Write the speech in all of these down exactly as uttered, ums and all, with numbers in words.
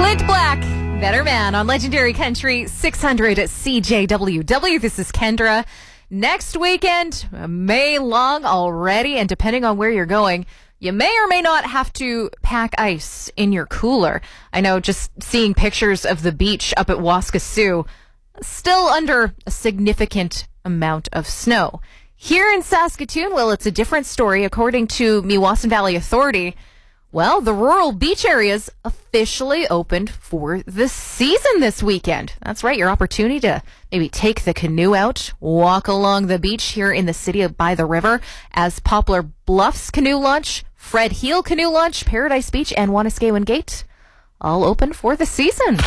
Clint Black, Better Man on Legendary Country six hundred C J W W. This is Kendra. Next weekend, May long already, and depending on where you're going, you may or may not have to pack ice in your cooler. I know just seeing pictures of the beach up at Waskesiu, still under a significant amount of snow. Here in Saskatoon, well, it's a different story. According to Meewasin Valley Authority, well, the rural beach areas officially opened for the season this weekend. That's right, your opportunity to maybe take the canoe out, walk along the beach here in the city by the river, as Poplar Bluffs Canoe Launch, Fred Heel Canoe Launch, Paradise Beach, and Wanuskewin Gate all open for the season.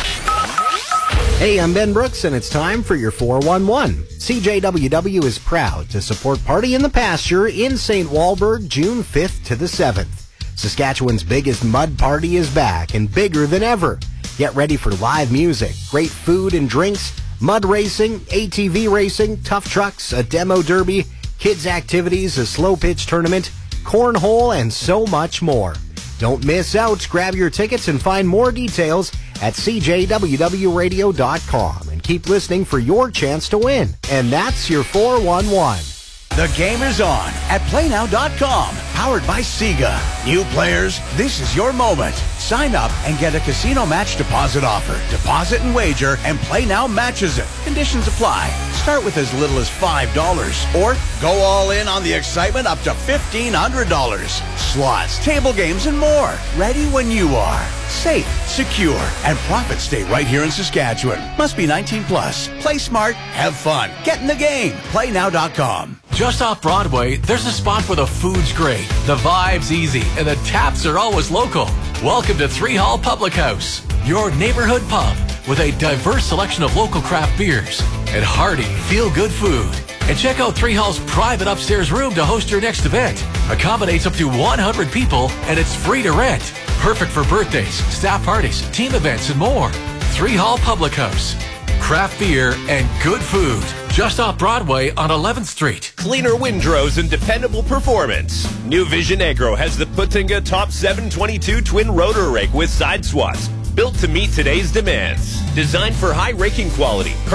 Hey, I'm Ben Brooks, and it's time for your four one one. C J W W is proud to support Party in the Pasture in Saint Walburg, June fifth to the seventh. Saskatchewan's biggest mud party is back and bigger than ever. Get ready for live music, great food and drinks, mud racing, A T V racing, tough trucks, a demo derby, kids activities, a slow pitch tournament, cornhole, and so much more. Don't miss out. Grab your tickets and find more details at c j w w radio dot com and keep listening for your chance to win. And that's your four one one. The game is on at play now dot com, powered by Sega. New players, this is your moment. Sign up and get a casino match deposit offer. Deposit and wager, and Play Now matches it. Conditions apply. Start with as little as five dollars, or go all in on the excitement up to fifteen hundred dollars. Slots, table games, and more. Ready when you are. Safe, secure, and profits stay right here in Saskatchewan. Must be nineteen plus. Play smart, have fun. Get in the game. play now dot com. Just off Broadway, there's a spot where the food's great, the vibe's easy, and the taps are always local. Welcome to Three Hall Public House, your neighborhood pub with a diverse selection of local craft beers and hearty, feel-good food. And check out Three Hall's private upstairs room to host your next event. Accommodates up to one hundred people, and it's free to rent. Perfect for birthdays, staff parties, team events, and more. Three Hall Public House. Craft beer and good food. Just off Broadway on eleventh street. Cleaner windrows and dependable performance. New Vision Agro has the Putinga Top seven twenty-two twin rotor rake with side swaths, built to meet today's demands. Designed for high raking quality.